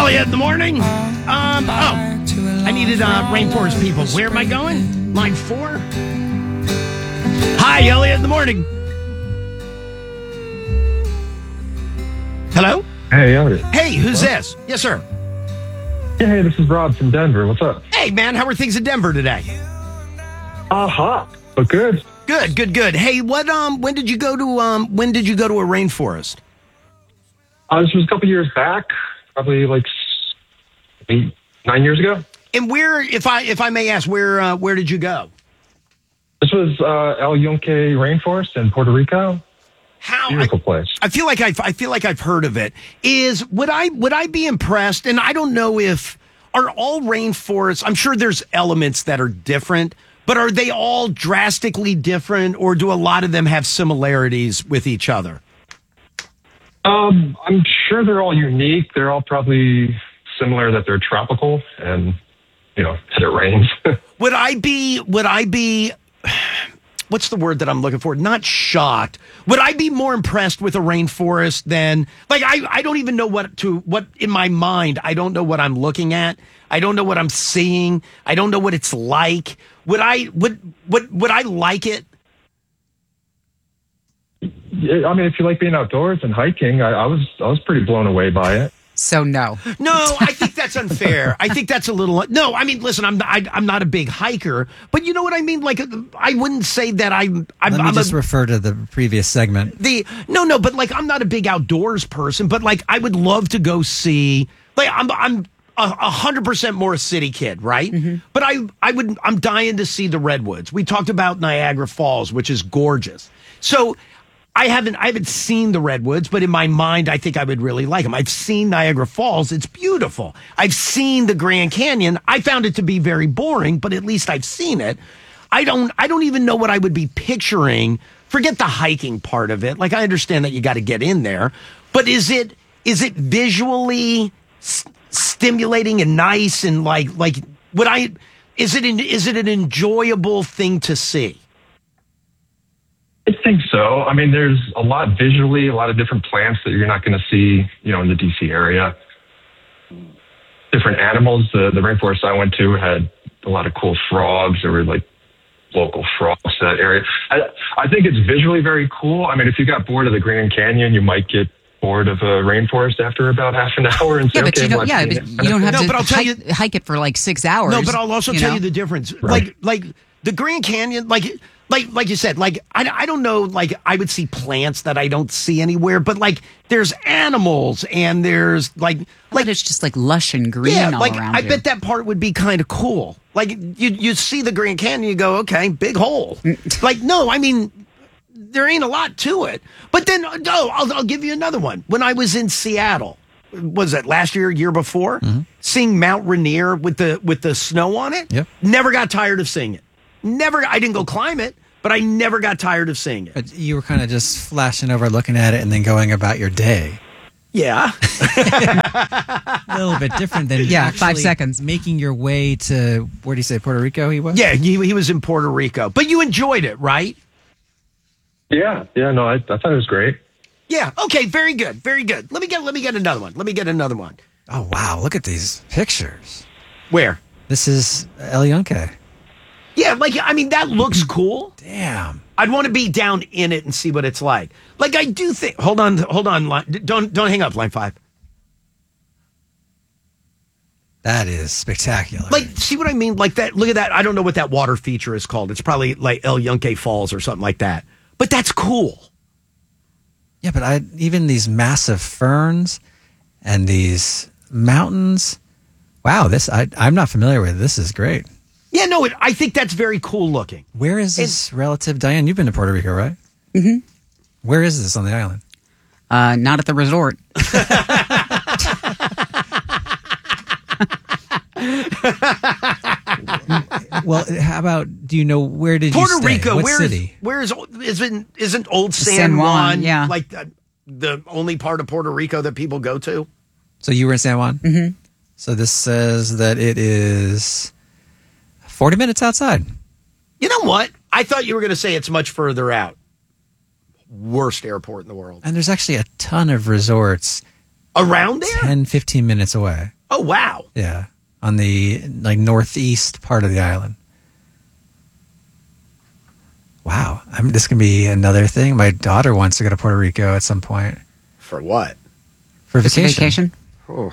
Elliot in the morning. I needed Rainforest people. Where am I going? Line 4. Hi, Elliot in the morning. Hello? Hey, Elliot. Hey, who's this? Yes, sir. Yeah, hey, this is Rob from Denver. What's up? Hey, man, how are things in Denver today? Hot, but good. Good. Hey, when did you go to a rainforest? This was a couple years back, probably like 8, 9 years ago. And where, if I may ask, where did you go? This was El Yunque Rainforest in Puerto Rico. Beautiful place. I feel like I've heard of it. Would I be impressed? And I don't know if are all rainforests. I'm sure there's elements that are different, but are they all drastically different, or do a lot of them have similarities with each other? I'm sure they're all unique. They're all probably similar that they're tropical and, that it rains. Would I be, what's the word that I'm looking for? Not shocked. Would I be more impressed with a rainforest than, like, I don't even know what in my mind, I don't know what I'm looking at. I don't know what I'm seeing. I don't know what it's like. Would I like it? I mean, if you like being outdoors and hiking, I was pretty blown away by it. So no, I think that's unfair. I think that's a little. No, I mean, listen, I'm not a big hiker, but you know what I mean. Like, I wouldn't say that I'm. Let me just refer to the previous segment. No, but like, I'm not a big outdoors person, but like, I would love to go see. Like, I'm 100% more a city kid, right? Mm-hmm. But I'm dying to see the redwoods. We talked about Niagara Falls, which is gorgeous. So. I haven't seen the redwoods, but in my mind, I think I would really like them. I've seen Niagara Falls. It's beautiful. I've seen the Grand Canyon. I found it to be very boring, but at least I've seen it. I don't even know what I would be picturing. Forget the hiking part of it. Like, I understand that you got to get in there, but is it visually stimulating and nice and is it an enjoyable thing to see? I think so. I mean, there's a lot visually, a lot of different plants that you're not going to see, in the DC area. Different animals. The rainforest I went to had a lot of cool frogs. There were like local frogs in that area. I think it's visually very cool. I mean, if you got bored of the Grand Canyon, you might get bored of a rainforest after about half an hour. And but you don't have to hike it for like 6 hours. No, but I'll also tell you the difference. Right. Like the Grand Canyon, like you said, like, I don't know, like, I would see plants that I don't see anywhere, but like, there's animals and there's like it's just like lush and green all around I bet that part would be kind of cool. Like, you see the Grand Canyon, you go, okay, big hole. Like, no, I mean, there ain't a lot to it. But then, I'll give you another one. When I was in Seattle, was it last year before? Mm-hmm. Seeing Mount Rainier with the snow on it. Yep. Never got tired of seeing it. I didn't go climb it, but I never got tired of seeing it. But you were kind of just flashing over, looking at it, and then going about your day. Yeah. A little bit different than 5 seconds. Making your way to, where do you say, Puerto Rico he was? Yeah, he was in Puerto Rico. But you enjoyed it, right? Yeah, no, I thought it was great. Yeah, okay, very good. Let me get another one. Oh, wow, look at these pictures. Where? This is El Yunque. Yeah, like, I mean, that looks cool. Damn. I'd want to be down in it and see what it's like. Like, I do think... Hold on. Don't hang up, line 5. That is spectacular. Like, see what I mean? Like that, look at that. I don't know what that water feature is called. It's probably like El Yunque Falls or something like that. But that's cool. Yeah, but even these massive ferns and these mountains... Wow, I'm not familiar with. This is great. Yeah, no, I think that's very cool looking. Where is this relative? Diane, you've been to Puerto Rico, right? Mm-hmm. Where is this on the island? Not at the resort. Well, how about, do you know, where did Puerto you stay? Rico, what city? Isn't Old San Juan yeah. like the only part of Puerto Rico that people go to? So you were in San Juan? Mm-hmm. So this says that it is 40 minutes outside. You know what? I thought you were going to say it's much further out. Worst airport in the world. And there's actually a ton of resorts around there? 10, 15 minutes away. Oh, wow. Yeah, on the northeast part of the island. Wow, this can be another thing. My daughter wants to go to Puerto Rico at some point. For what? For vacation. Oh.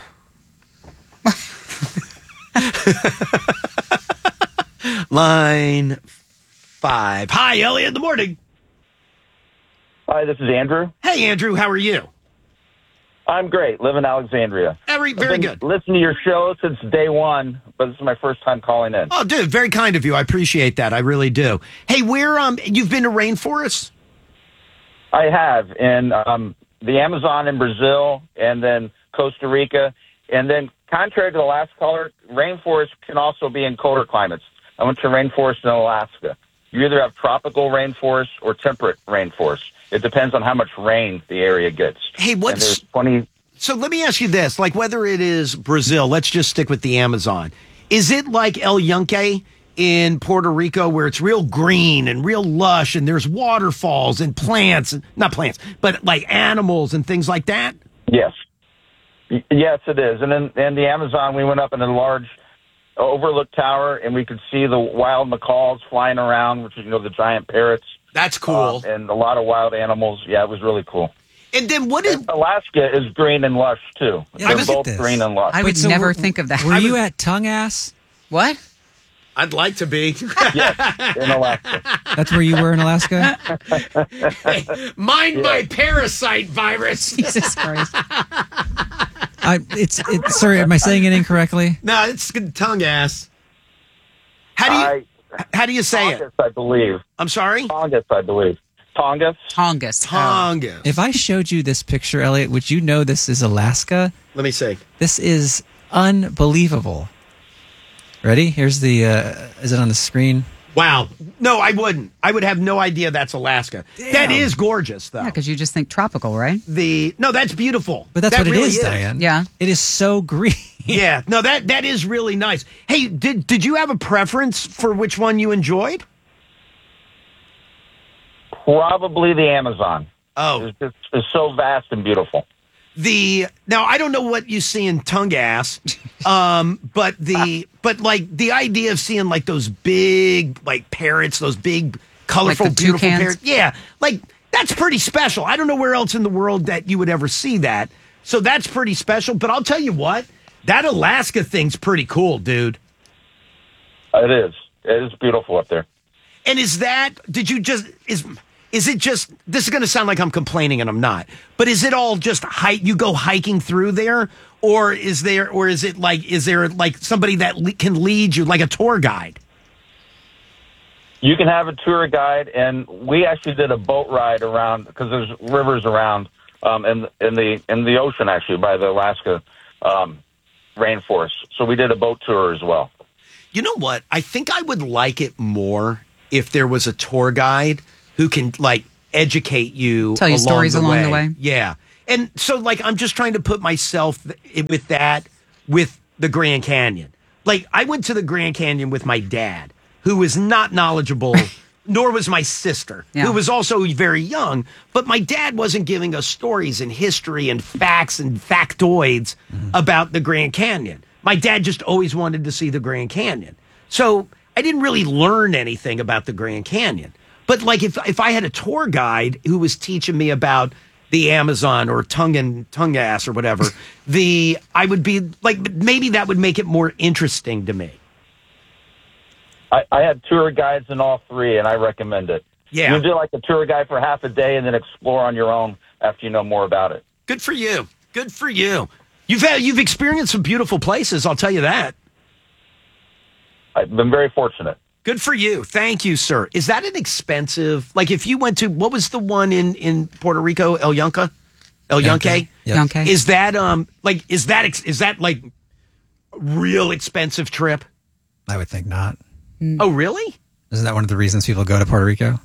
Line 5. Hi, Elliot, in the morning. Hi, this is Andrew. Hey, Andrew, how are you? I'm great. Live in Alexandria. Very good. Listen to your show since day one, but this is my first time calling in. Oh, dude, very kind of you. I appreciate that. I really do. Hey, you've been to rainforests? I have in the Amazon in Brazil, and then Costa Rica, and then contrary to the last caller, rainforests can also be in colder climates. I went to rainforest in Alaska. You either have tropical rainforest or temperate rainforest. It depends on how much rain the area gets. Hey, so let me ask you this, like whether it is Brazil, let's just stick with the Amazon. Is it like El Yunque in Puerto Rico where it's real green and real lush and there's waterfalls and plants, not plants, but like animals and things like that? Yes. Yes, it is. And in the Amazon, we went up in a large overlook tower and we could see the wild macaws flying around, which is, the giant parrots. That's cool. And a lot of wild animals. Yeah, it was really cool. And then what is... Alaska is green and lush, too. Yeah, they're both green and lush. I would never think of that. Were you at Tongue Ass? What? I'd like to be. Yes, in Alaska. That's where you were in Alaska? Hey, mind my parasite virus. Jesus Christ. Sorry, am I saying it incorrectly? No, it's Tongue Ass. How do you say Tongass, it? I believe. I'm sorry? Tongass, I believe. Tongass? Tongass. If I showed you this picture, Elliot, would you know this is Alaska? Let me see. This is unbelievable. Ready? Here's the, is it on the screen? Wow. No, I wouldn't. I would have no idea that's Alaska. Damn. That is gorgeous, though. Yeah, because you just think tropical, right? No, that's beautiful. But that's that what really it is, Diane. Yeah. It is so green. Yeah. No, that is really nice. Hey, did you have a preference for which one you enjoyed? Probably the Amazon. Oh. It's so vast and beautiful. Now I don't know what you see in Tongue Ass, but the idea of seeing like those big like parrots, those big colorful like beautiful toucans? parrots, yeah, like that's pretty special. I don't know where else in the world that you would ever see that, so that's pretty special. But I'll tell you what, that Alaska thing's pretty cool, dude. It is. It is beautiful up there. And is it just, this is going to sound like I'm complaining and I'm not, but is it all just you go hiking through there, or is there like somebody that can lead you, like a tour guide? You can have a tour guide, and we actually did a boat ride around, because there's rivers around in the ocean, actually, by the Alaska rainforest. So we did a boat tour as well. You know what? I think I would like it more if there was a tour guide who can like educate you, tell you stories along the way. Yeah. And so like I'm just trying to put myself with the Grand Canyon. Like I went to the Grand Canyon with my dad, who was not knowledgeable, nor was my sister, who was also very young, but my dad wasn't giving us stories and history and facts and factoids about the Grand Canyon. My dad just always wanted to see the Grand Canyon. So I didn't really learn anything about the Grand Canyon. But like if I had a tour guide who was teaching me about the Amazon or tongue ass or whatever, I would be like, maybe that would make it more interesting to me. I had tour guides in all three, and I recommend it. Yeah. You do like a tour guide for half a day and then explore on your own after you know more about it. Good for you. Good for you. You've experienced some beautiful places, I'll tell you that. I've been very fortunate. Good for you. Thank you, sir. Is that an expensive, like if you went to, what was the one in Puerto Rico, El Yunque? Yep. Yunque. Is that is that like real expensive trip? I would think not. Oh, really? Isn't that one of the reasons people go to Puerto Rico?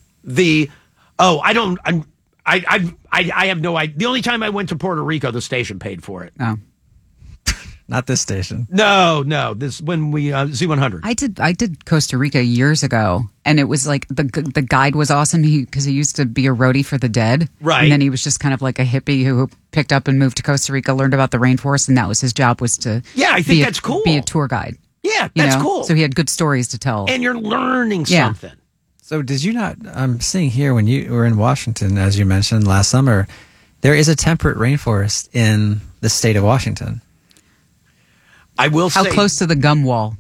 I have no idea. The only time I went to Puerto Rico, the station paid for it. Oh. Not this station. No. This when we Z100. I did Costa Rica years ago, and it was like the guide was awesome because he used to be a roadie for the Dead, right? And then he was just kind of like a hippie who picked up and moved to Costa Rica, learned about the rainforest, and that was his job, was to I think that's cool. Be a tour guide. Yeah, that's cool. So he had good stories to tell, and you're learning something. So did you not? I'm seeing here when you were in Washington, as you mentioned last summer, there is a temperate rainforest in the state of Washington. I will say, how close to the gum wall?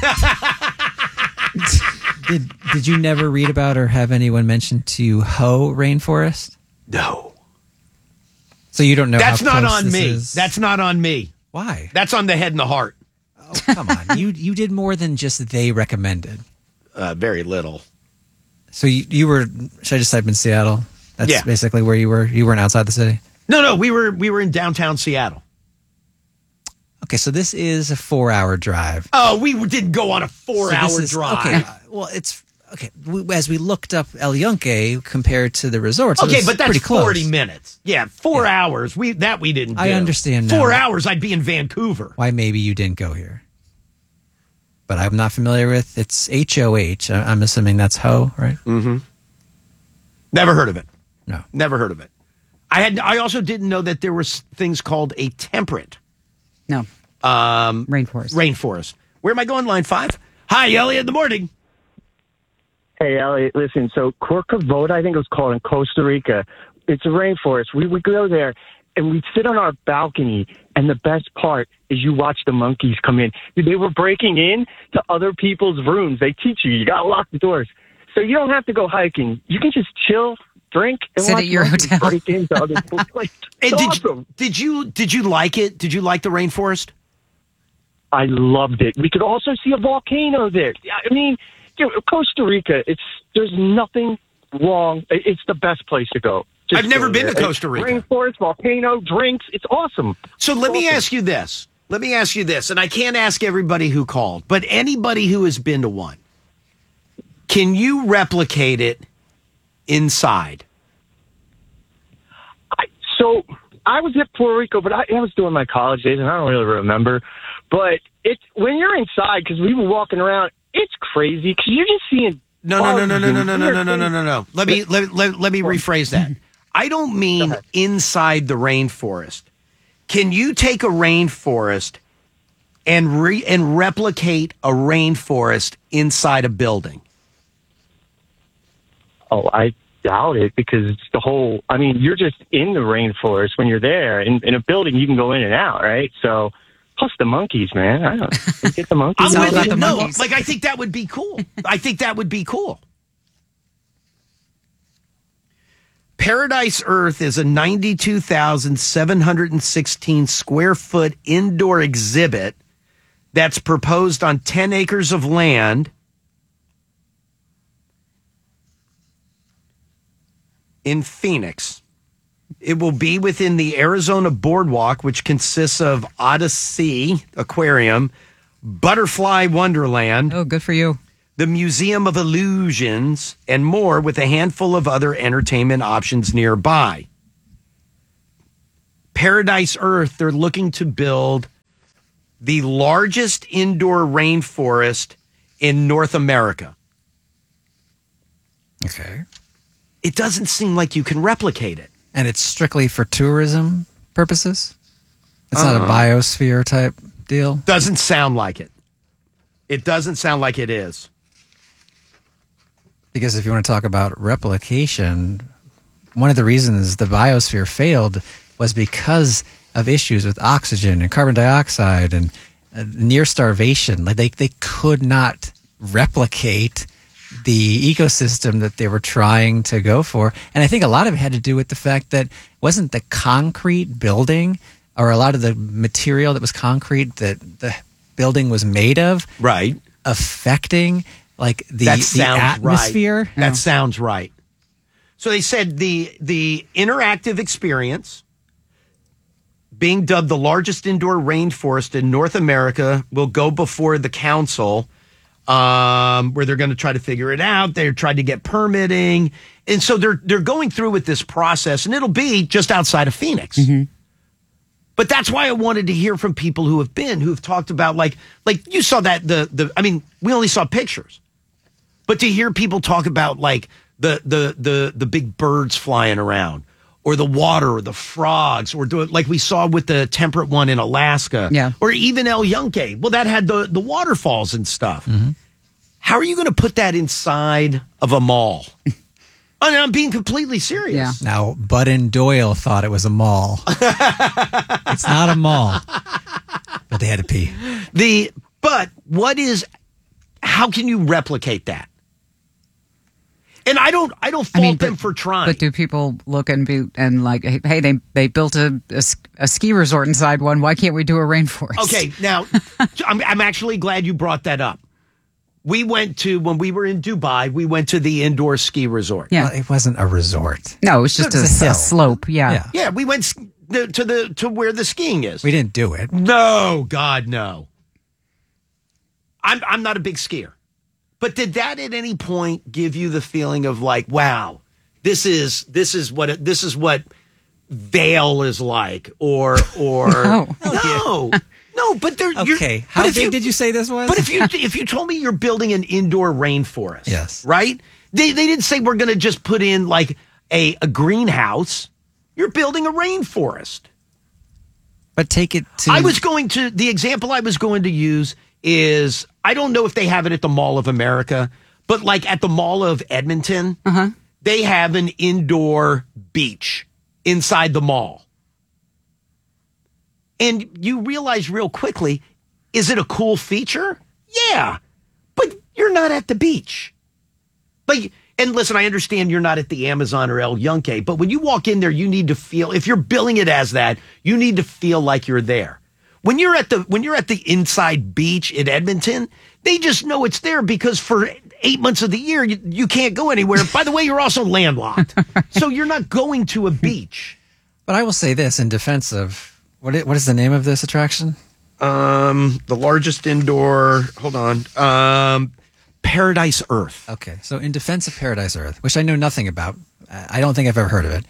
Did you never read about or have anyone mention to you Hoh Rainforest? No. So you don't know. That's how not close on this me. is? That's not on me. Why? That's on the head and the heart. Oh, come on. You did more than just they recommended. Very little. So you were, should I just type in Seattle? That's Yeah. basically where you were. You weren't outside the city? No, we were in downtown Seattle. Okay, so this is a 4-hour drive. Oh, we didn't go on a 4-hour drive. Okay, well, it's okay. As we looked up El Yunque compared to the resorts, Okay, but that's pretty close. 40 minutes. Yeah, 4 hours. We didn't do. I understand now. 4 hours, I'd be in Vancouver. Why maybe you didn't go here. But I'm not familiar with, it's HOH. I'm assuming that's Hoh, right? Mm-hmm. Never heard of it. No. Never heard of it. I also didn't know that there were things called a temperate rainforest. Rainforest. Where am I going? Line 5? Hi, Elliot in the morning. Hey, Elliot, listen, so Corcovado, I think it was called, in Costa Rica. It's a rainforest. We would go there, and we'd sit on our balcony, and the best part is you watch the monkeys come in. They were breaking in to other people's rooms. They teach you. You got to lock the doors. So you don't have to go hiking. You can just chill, drink, and sit watch at your monkeys hotel. break into other people's places. And It's awesome. did you like it? Did you like the rainforest? I loved it. We could also see a volcano there. I mean, Costa Rica, there's nothing wrong. It's the best place to go. I've never been to Costa Rica. Rainforest, volcano, drinks. It's awesome. So let me ask you this. And I can't ask everybody who called, but anybody who has been to one, can you replicate it inside? So I was at Puerto Rico, but I was doing my college days, and I don't really remember. But when you're inside, because we were walking around, it's crazy because you're just seeing. No. Let me rephrase that. I don't mean inside the rainforest. Can you take a rainforest and replicate a rainforest inside a building? Oh, I doubt it, because it's the whole. I mean, you're just in the rainforest when you're there. In a building, you can go in and out, right? So. Plus the monkeys, man. I don't get the monkeys. I'm with you. No, like I think that would be cool. Paradise Earth is a 92,716 square foot indoor exhibit that's proposed on 10 acres of land in Phoenix. It will be within the Arizona Boardwalk, which consists of Odyssey Aquarium, Butterfly Wonderland. Oh, good for you. The Museum of Illusions, and more, with a handful of other entertainment options nearby. Paradise Earth, they're looking to build the largest indoor rainforest in North America. Okay. It doesn't seem like you can replicate it. And it's strictly for tourism purposes? It's not a biosphere type deal? Doesn't sound like it. It doesn't sound like it is. Because if you want to talk about replication, one of the reasons the biosphere failed was because of issues with oxygen and carbon dioxide and near starvation. Like they could not replicate the ecosystem that they were trying to go for. And I think a lot of it had to do with the fact that wasn't the concrete building or a lot of the material that was concrete that the building was made of, right, affecting like the atmosphere. Right. That sounds right. So they said the interactive experience, being dubbed the largest indoor rainforest in North America, will go before the council, where they're going to try to figure it out. They're trying to get permitting. And so they're going through with this process, and it'll be just outside of Phoenix. Mm-hmm. But that's why I wanted to hear from people who've talked about like you saw that I mean, we only saw pictures. But to hear people talk about like the big birds flying around or the water or the frogs or like we saw with the temperate one in Alaska or even El Yunque. Well, that had the waterfalls and stuff. Mm-hmm. How are you going to put that inside of a mall? I'm being completely serious. Yeah. Now, Bud and Doyle thought it was a mall. It's not a mall. But they had to pee. How can you replicate that? And I don't fault them for trying. But do people look and like, hey, they built a ski resort inside one. Why can't we do a rainforest? Okay, now I'm actually glad you brought that up. When we were in Dubai, we went to the indoor ski resort. Yeah. Well, it wasn't a resort. No, it was just a slope. Yeah. Yeah, we went to where the skiing is. We didn't do it. No, God, no. I'm not a big skier. But did that at any point give you the feeling of like, wow, this is what Vail is like, or no, but there. Okay, how big did you say this was? But if you told me you're building an indoor rainforest, yes, right? They didn't say we're going to just put in like a greenhouse. You're building a rainforest. But take it to. The example I was going to use is, I don't know if they have it at the Mall of America, but like at the Mall of Edmonton, they have an indoor beach inside the mall. And you realize real quickly, is it a cool feature? Yeah, but you're not at the beach. And listen, I understand you're not at the Amazon or El Yunque, but when you walk in there, you need to feel, if you're billing it as that, you need to feel like you're there. When you're at the inside beach in Edmonton, they just know it's there because for 8 months of the year, you can't go anywhere. By the way, you're also landlocked. So you're not going to a beach. But I will say this in defense of, what is the name of this attraction? The largest indoor, hold on, Paradise Earth. Okay, so in defense of Paradise Earth, which I know nothing about, I don't think I've ever heard of it.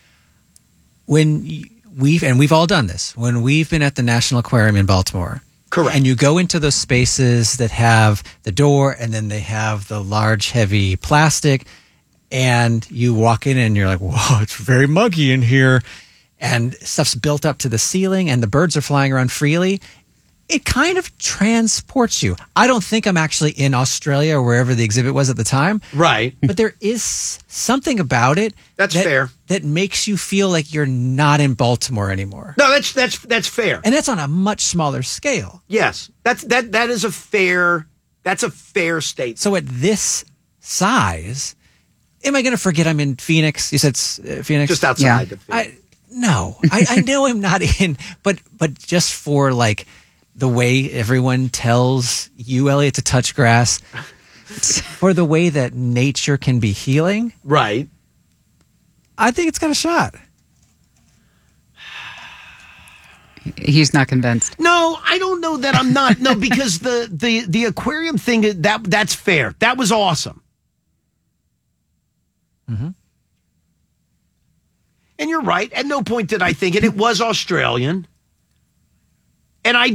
We've all done this, when we've been at the National Aquarium in Baltimore. Correct. And you go into those spaces that have the door and then they have the large, heavy plastic, and you walk in and you're like, whoa, it's very muggy in here. And stuff's built up to the ceiling and the birds are flying around freely. It kind of transports you. I don't think I'm actually in Australia or wherever the exhibit was at the time. Right. But there is something about it. That's fair. That makes you feel like you're not in Baltimore anymore. No, that's fair. And that's on a much smaller scale. Yes. That is a fair statement. So at this size, am I going to forget I'm in Phoenix? You said Phoenix? Just outside of Phoenix. No, I know I'm not in, but just for like the way everyone tells you, Elliot, to touch grass, for the way that nature can be healing. Right. I think it's got a shot. He's not convinced. No, I don't know that I'm not. No, because the aquarium thing, that's fair. That was awesome. Mm-hmm. And you're right. At no point did I think it. It was Australian. And I